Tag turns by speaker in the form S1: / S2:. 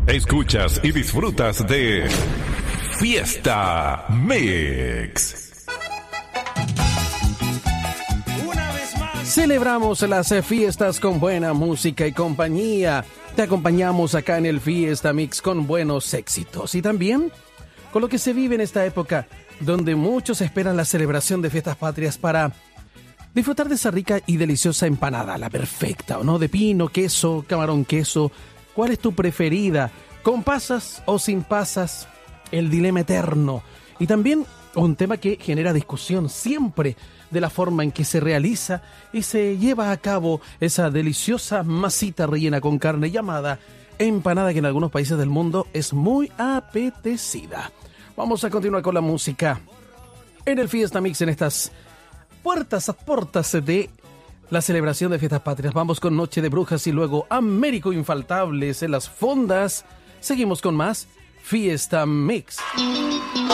S1: Escuchas y disfrutas de Fiesta Mix.
S2: Una vez más.
S3: Celebramos las fiestas con buena música y compañía. Te acompañamos acá en el Fiesta Mix con buenos éxitos y también con lo que se vive en esta época donde muchos esperan la celebración de fiestas patrias para disfrutar de esa rica y deliciosa empanada, la perfecta, ¿o no? De pino, queso, camarón, queso. ¿Cuál es tu preferida? ¿Con pasas o sin pasas? El dilema eterno. Y también un tema que genera discusión siempre de la forma en que se realiza y se lleva a cabo esa deliciosa masita rellena con carne llamada empanada, que en algunos países del mundo es muy apetecida. Vamos a continuar con la música en el Fiesta Mix en estas puertas a puertas de la celebración de fiestas patrias. Vamos con Noche de Brujas y luego Américo Infaltables en las fondas. Seguimos con más Fiesta Mix.